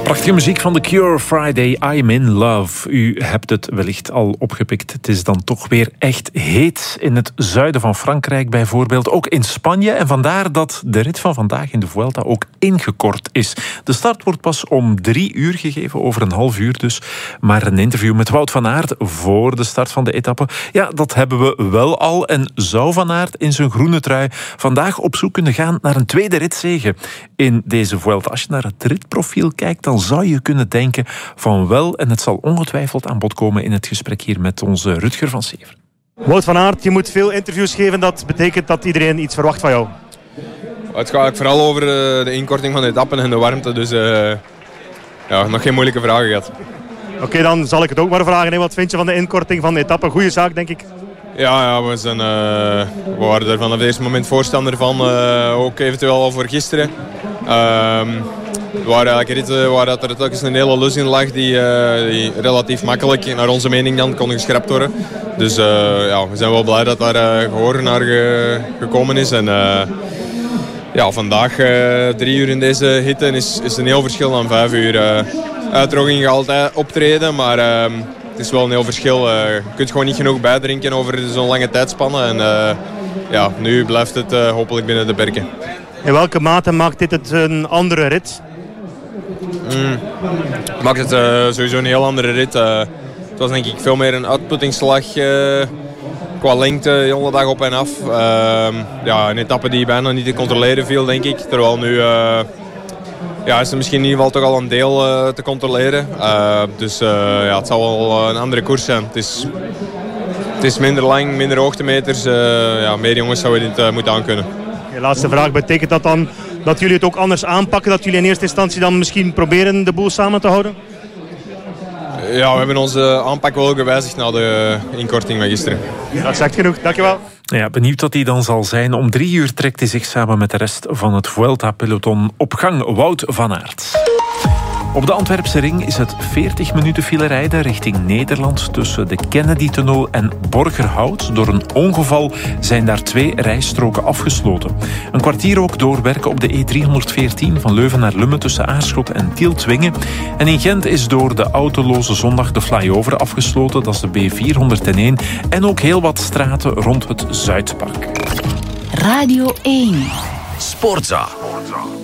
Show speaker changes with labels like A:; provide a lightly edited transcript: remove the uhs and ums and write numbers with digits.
A: Prachtige muziek van The Cure, Friday, I'm in Love. U hebt het wellicht al opgepikt. Het is dan toch weer echt heet in het zuiden van Frankrijk bijvoorbeeld. Ook in Spanje. En vandaar dat de rit van vandaag in de Vuelta ook ingekort is. De start wordt pas om 3 uur gegeven, over een half uur dus. Maar een interview met Wout van Aert voor de start van de etappe, ja, dat hebben we wel al. En zou Van Aert in zijn groene trui vandaag op zoek kunnen gaan naar een tweede ritzege in deze Vuelta? Als je naar het ritprofiel kijkt, dan zou je kunnen denken van wel. En het zal ongetwijfeld aan bod komen in het gesprek hier met onze Rutger van Severen.
B: Wout van Aert, je moet veel interviews geven. Dat betekent dat iedereen iets verwacht van jou.
C: Het gaat vooral over de inkorting van de etappen en de warmte. Dus nog geen moeilijke vragen gehad.
B: Oké, dan zal ik het ook maar vragen. Hè. Wat vind je van de inkorting van de etappe? Goeie zaak, denk ik.
C: Ja, we waren er vanaf het eerste moment voorstander van. Ook eventueel al voor gisteren. Er waren eigenlijk ritten waar er telkens een hele lus in lag die relatief makkelijk, naar onze mening dan, konden geschrapt worden. Dus we zijn wel blij dat daar gehoor naar gekomen is. En vandaag 3 uur in deze hitte is een heel verschil dan 5 uur. Uitdroging ging altijd optreden, maar het is wel een heel verschil. Je kunt gewoon niet genoeg bijdrinken over zo'n lange tijdspanne. En nu blijft het hopelijk binnen de perken.
B: In welke mate maakt dit het een andere rit?
C: Maakt het sowieso een heel andere rit. Het was denk ik veel meer een uitputtingsslag qua lengte, de hele dag op en af. Een etappe die bijna niet te controleren viel, denk ik. Terwijl nu is er misschien in ieder geval toch al een deel te controleren. Het zal wel een andere koers zijn. Het is minder lang, minder hoogtemeters. Meer jongens zouden dit moeten aankunnen.
B: Laatste vraag, betekent dat dan dat jullie het ook anders aanpakken? Dat jullie in eerste instantie dan misschien proberen de boel samen te houden?
C: Ja, we hebben onze aanpak wel gewijzigd na de inkorting van gisteren.
B: Dat zegt genoeg, dankjewel.
A: Ja, benieuwd wat hij dan zal zijn. Om 3 uur trekt hij zich samen met de rest van het Vuelta-peloton op gang. Wout van Aert. Op de Antwerpse ring is het 40 minuten file rijden richting Nederland tussen de Kennedy-tunnel en Borgerhout. Door een ongeval zijn daar 2 rijstroken afgesloten. Een kwartier ook doorwerken op de E314 van Leuven naar Lummen tussen Aarschot en Tieltwingen. En in Gent is door de autoloze zondag de flyover afgesloten, dat is de B401. En ook heel wat straten rond het Zuidpark.
D: Radio 1.
E: Sportza.